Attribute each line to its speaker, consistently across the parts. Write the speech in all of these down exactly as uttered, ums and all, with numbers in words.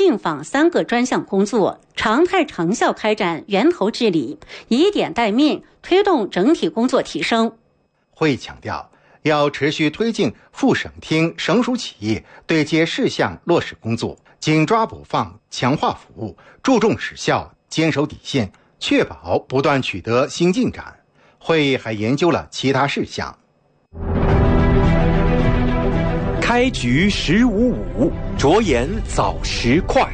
Speaker 1: 并访三个专项工作，常态长效开展源头治理，以点带面，推动整体工作提升。
Speaker 2: 会议强调，要持续推进副省厅、省属企业对接事项落实工作，紧抓补放，强化服务，注重实效，坚守底线，确保不断取得新进展。会议还研究了其他事项。
Speaker 3: 开局十五五，着眼早时快。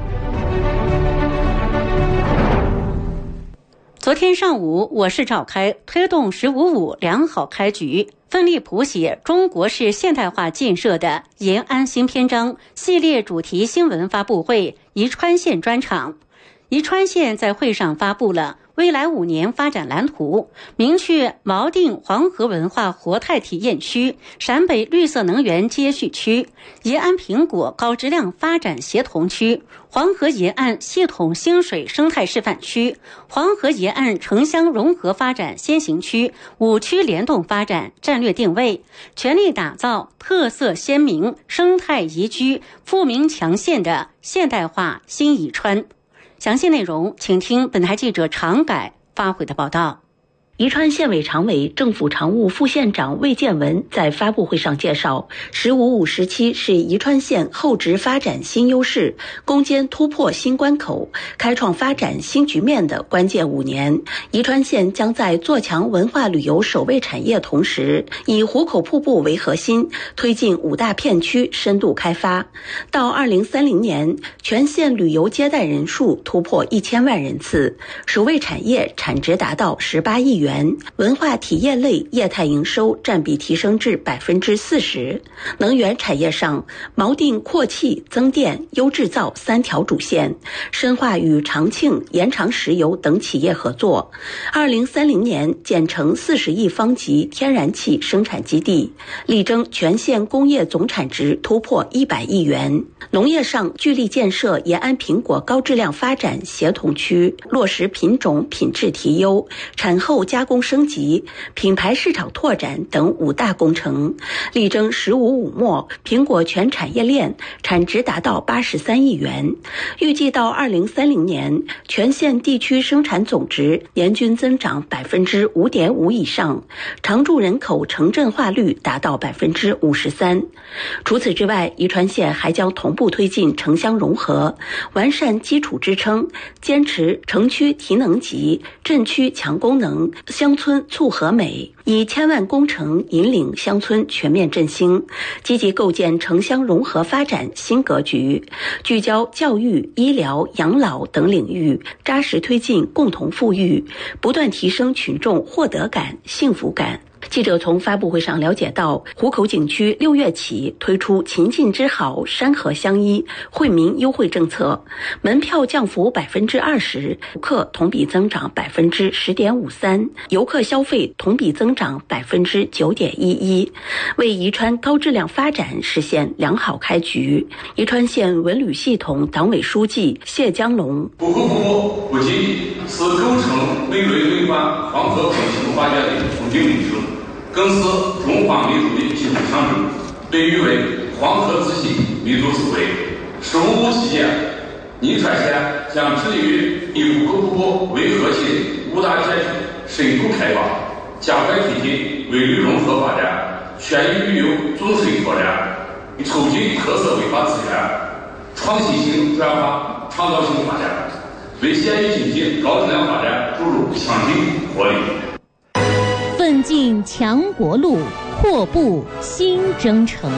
Speaker 1: 昨天上午，我市召开推动“十五五”良好开局，奋力谱写中国式现代化建设的延安新篇章系列主题新闻发布会宜川县专场。宜川县在会上发布了未来五年发展蓝图，明确锚定黄河文化活态体验区、陕北绿色能源接续区、延安苹果高质量发展协同区、黄河沿岸系统兴水生态示范区、黄河沿岸城乡融合发展先行区五区联动发展战略定位，全力打造特色鲜明、生态宜居、富民强县的现代化新宜川。详细内容，请听本台记者常改发回的报道。
Speaker 4: 宜川县委常委、政府常务副县长魏建文在发布会上介绍，“十五五”时期是宜川县厚植发展新优势、攻坚突破新关口、开创发展新局面的关键五年。宜川县将在做强文化旅游首位产业同时，以壶口瀑布为核心，推进五大片区深度开发。到二零三零年，全县旅游接待人数突破一千万人次，首位产业产值达到十八亿元。文化体验类业态营收占比提升至百分之四十。能源产业上，锚定扩气、增电、优制造三条主线，深化与长庆、延长石油等企业合作。二零三零年建成四十亿方级天然气生产基地，力争全县工业总产值突破一百亿元。农业上，聚力建设延安苹果高质量发展协同区，落实品种品质提优、产后加工升级、品牌市场拓展等五大工程，力争“十五五”末苹果全产业链产值达到八十三亿元。预计到二零三零年，全县地区生产总值年均增长百分之五点五以上，常住人口城镇化率达到百分之五十三。除此之外，宜川县还将同步推进城乡融合，完善基础支撑，坚持城区提能级、镇区强功能、乡村促和美，以千万工程引领乡村全面振兴，积极构建城乡融合发展新格局，聚焦教育、医疗、养老等领域，扎实推进共同富裕，不断提升群众获得感、幸福感。记者从发布会上了解到，壶口景区六月起推出秦晋之好、山河相依惠民优惠政策，门票降幅百分之二十，游客同比增长百分之十点五三，游客消费同比增长百分之九点一一，为宜川高质量发展实现良好开局。宜川县文旅系统党委书记谢江龙：
Speaker 5: 壶口瀑布不仅是构成美瑞美观黄河共性发展的风景名胜，更是中华民族的基本象征，被誉为黄河之心，民族之辉。十五五期间，宜川县将致力于以壶口瀑布为核心五大建区深度开发，加快推进文旅融合发展，全域旅游纵深拓展，抽进特色文化资源，创新性转化、创造性发展，为县域经济高质量发展注入强劲活力。
Speaker 6: 奋进强国路，阔步新征程。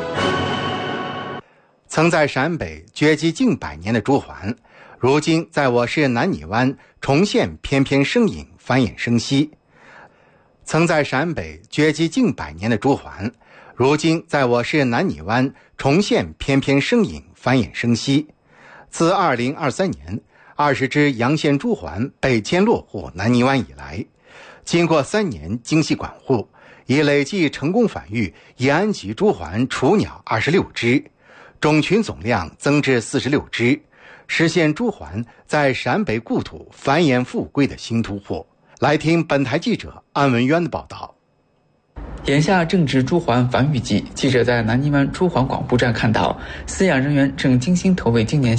Speaker 2: 曾在陕北绝迹近百年的朱鹮，如今在我市南泥湾重现翩翩声影，繁衍生息。曾在陕北绝迹近百年的朱鹮，如今在我市南泥湾重现翩翩声影，繁衍生息。自二零二三年，二十只洋线朱鹮被迁落户南泥湾以来，经过三年精细管护，已累计成功繁育延安籍朱鹮雏鸟二十六只，种群总量增至四十六只，实现朱鹮在陕北故土繁衍富贵的新突破。来听本台记者安文渊的报道。
Speaker 7: 眼下正值朱鹮繁育季，记者在南泥湾朱鹮广护站看到，饲养人员正精心投喂今年